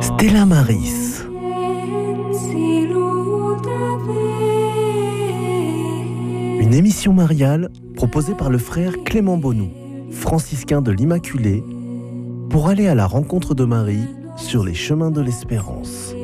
Stella Maris. Une émission mariale proposée par le frère Clément Bonou, franciscain de l'Immaculée, pour aller à la rencontre de Marie sur les chemins de l'espérance.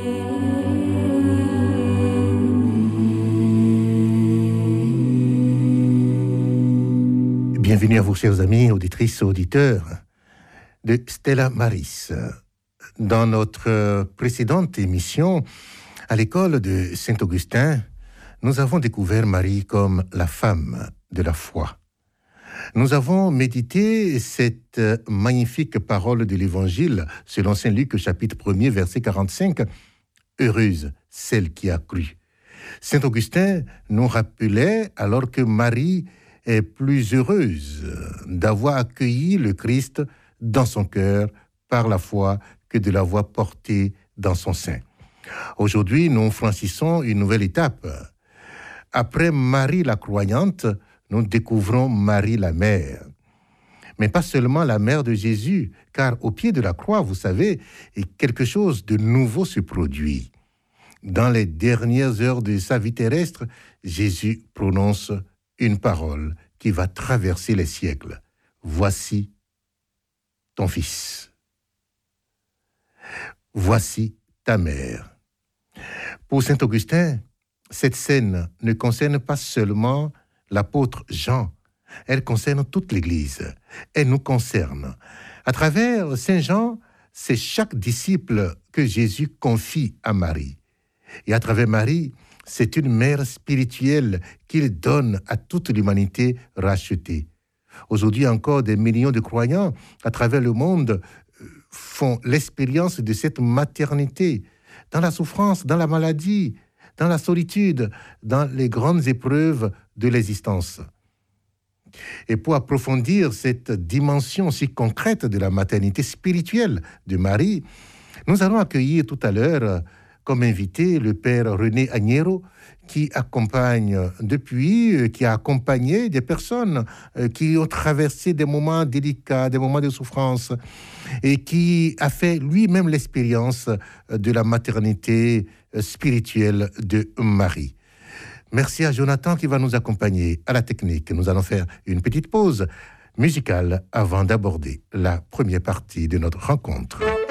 Bienvenue à vous, chers amis, auditrices et auditeurs de Stella Maris. Dans notre précédente émission, à l'école de Saint-Augustin, nous avons découvert Marie comme la femme de la foi. Nous avons médité cette magnifique parole de l'Évangile selon Saint Luc, chapitre 1er, verset 45. « Heureuse celle qui a cru ». Saint Augustin nous rappelait alors que Marie est plus heureuse d'avoir accueilli le Christ dans son cœur par la foi que de l'avoir porté dans son sein. Aujourd'hui, nous franchissons une nouvelle étape. Après Marie la croyante, nous découvrons Marie la mère. Mais pas seulement la mère de Jésus, car au pied de la croix, vous savez, quelque chose de nouveau se produit. Dans les dernières heures de sa vie terrestre, Jésus prononce une parole qui va traverser les siècles. « Voici ton fils. Voici ta mère. » Pour saint Augustin, cette scène ne concerne pas seulement l'apôtre Jean, elle concerne toute l'Église. Elle nous concerne. À travers Saint Jean, c'est chaque disciple que Jésus confie à Marie. Et à travers Marie, c'est une mère spirituelle qu'il donne à toute l'humanité rachetée. Aujourd'hui encore, des millions de croyants à travers le monde font l'expérience de cette maternité, dans la souffrance, dans la maladie, dans la solitude, dans les grandes épreuves de l'existence. Et pour approfondir cette dimension si concrète de la maternité spirituelle de Marie, nous allons accueillir tout à l'heure comme invité le père René Agnero, qui a accompagné des personnes qui ont traversé des moments délicats, des moments de souffrance, et qui a fait lui-même l'expérience de la maternité spirituelle de Marie. Merci à Jonathan qui va nous accompagner à la technique. Nous allons faire une petite pause musicale avant d'aborder la première partie de notre rencontre.